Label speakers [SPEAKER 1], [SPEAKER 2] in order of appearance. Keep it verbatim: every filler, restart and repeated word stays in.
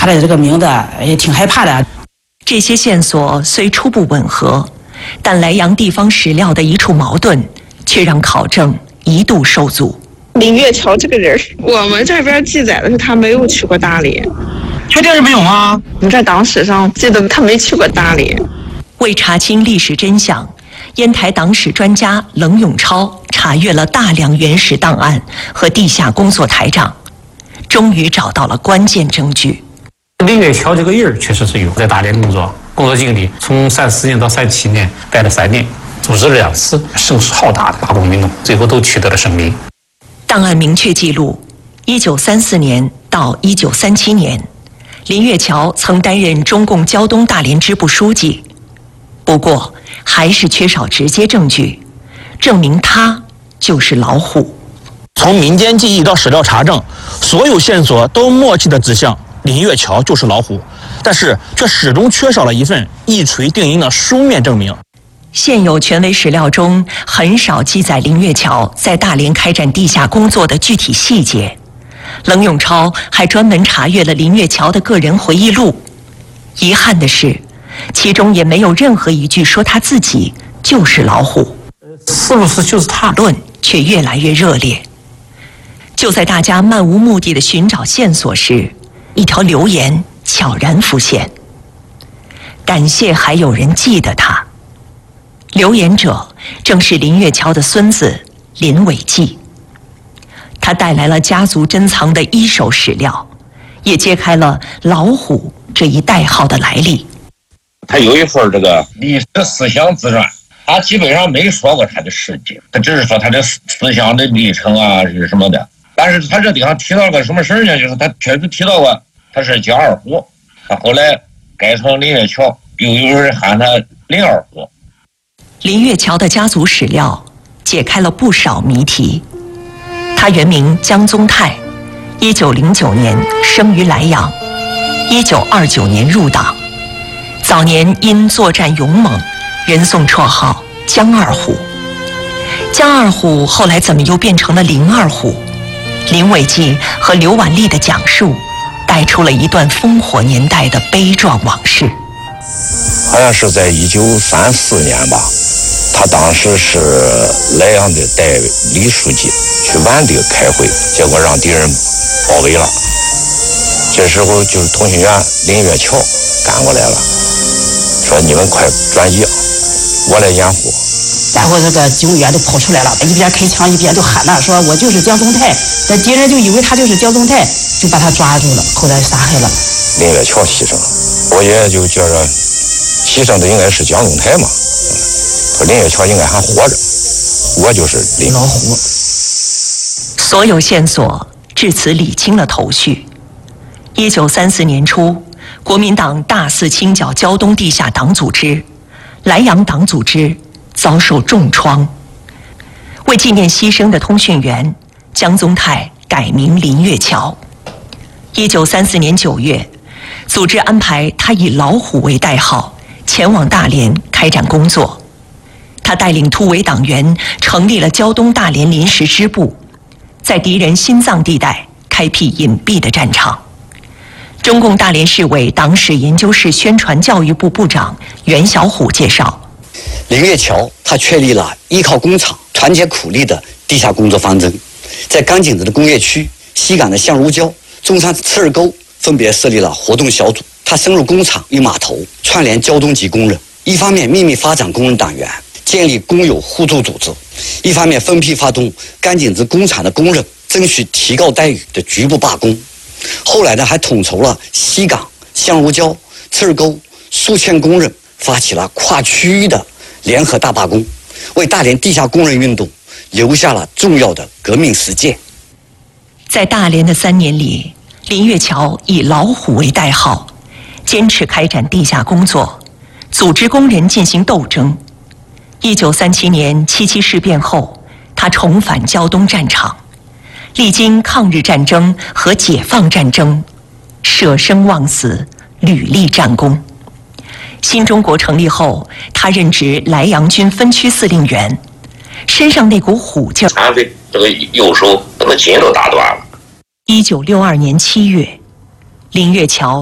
[SPEAKER 1] 他的这个名字也挺害怕的。
[SPEAKER 2] 这些线索虽初步吻合，但莱阳地方史料的一处矛盾，却让考证一度受阻。
[SPEAKER 3] 林月桥这个人，我们这边记载的是他没有去过大连。
[SPEAKER 4] 确定是没有吗？
[SPEAKER 3] 我们在党史上记得他没去过大连。
[SPEAKER 2] 为查清历史真相，烟台党史专家冷永超查阅了大量原始档案和地下工作台账，终于找到了关键证据。
[SPEAKER 4] 林月桥这个人确实是有在大连工作，工作经历从三四年到三七年，待了三年，组织了两次声势浩大的罢工运动，最后都取得了胜利。
[SPEAKER 2] 档案明确记录，一九三四年到一九三七年，林月桥曾担任中共胶东大连支部书记，不过还是缺少直接证据，证明他就是老虎。
[SPEAKER 5] 从民间记忆到史料查证，所有线索都默契地指向林月桥就是老虎，但是却始终缺少了一份一锤定音的书面证明。
[SPEAKER 2] 现有权威史料中很少记载林月桥在大连开展地下工作的具体细节。冷永超还专门查阅了林月桥的个人回忆录，遗憾的是，其中也没有任何一句说他自己就是老虎。
[SPEAKER 4] 是不是就是他？
[SPEAKER 2] 论却越来越热烈。就在大家漫无目的的寻找线索时，一条留言悄然浮现：感谢还有人记得他。留言者正是林月桥的孙子林伟记，他带来了家族珍藏的一手史料，也揭开了老虎这一代号的来历。
[SPEAKER 6] 他有一份这个历史思想自传，他基本上没说过他的事迹，他只是说他的思想的历程啊是什么的。但是他这地方提到个什么事呢？就是他确实提到过他是叫二虎，他后来改成林月桥，又有人喊他林二虎。
[SPEAKER 2] 林月桥的家族史料解开了不少谜题。他原名江宗泰，一九零九年生于莱阳，一九二九年入党。早年因作战勇猛，人送绰号江二虎。江二虎后来怎么又变成了林二虎？林伟记和刘婉丽的讲述，带出了一段烽火年代的悲壮往事。
[SPEAKER 7] 好像是在一九三四年吧，他当时是莱阳的代理书记去皖地开会，结果让敌人包围了。这时候就是通讯员林月桥赶过来了，说你们快转移，我来掩护。
[SPEAKER 1] 然后这个警卫员都跑出来了，一边开枪一边就喊呐，说我就是江宗泰。那敌人就以为他就是江宗泰，就把他抓住了，后来杀害了。
[SPEAKER 7] 林月桥牺牲了，我也就觉着牺牲的应该是江宗泰嘛，说林月桥应该还活着，我就是林
[SPEAKER 1] 老虎。
[SPEAKER 2] 所有线索至此理清了头绪。一九三四年初，国民党大肆清剿胶东地下党组织，莱阳党组织遭受重创。为纪念牺牲的通讯员，江宗泰改名林月桥。一九三四年九月，组织安排他以老虎为代号，前往大连开展工作。他带领突围党员成立了胶东大连临时支部，在敌人心脏地带开辟隐蔽的战场。中共大连市委党史研究室宣传教育部部长袁小虎介绍，
[SPEAKER 8] 林月桥他确立了依靠工厂、团结苦力的地下工作方针，在钢井子的工业区、西港的橡如礁、中山刺儿沟分别设立了活动小组。他深入工厂与码头，串联胶东籍工人，一方面秘密发展工人党员，建立工友互助组织，一方面分批发动钢井子工厂的工人争取提高待遇的局部罢工。后来呢，还统筹了西港、橡如礁、刺儿沟数千工人，发起了跨区域的联合大罢工，为大连地下工人运动留下了重要的革命实践。
[SPEAKER 2] 在大连的三年里，林月桥以老虎为代号，坚持开展地下工作，组织工人进行斗争。一九三七年七七事变后，他重返胶东战场，历经抗日战争和解放战争，舍生忘死，屡立战功。新中国成立后，他任职莱阳军分区司令员，身上那股虎劲儿，
[SPEAKER 6] 残废这个右手把那筋都打断了。
[SPEAKER 2] 一九六二年七月，林月桥